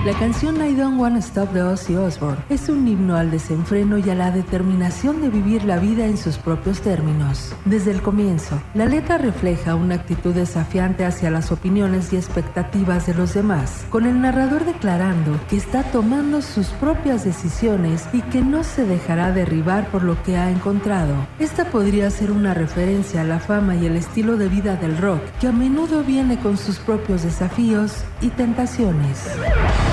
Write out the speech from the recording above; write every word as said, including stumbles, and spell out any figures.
La canción I Don't Wanna Stop de Ozzy Osbourne es un himno al desenfreno y a la determinación de vivir la vida en sus propios términos. Desde el comienzo, la letra refleja una actitud desafiante hacia las opiniones y expectativas de los demás, con el narrador declarando que está tomando sus propias decisiones y que no se dejará derribar por lo que ha encontrado. Esta podría ser una referencia a la fama y el estilo de vida del rock, que a menudo viene con sus propios desafíos y tentaciones.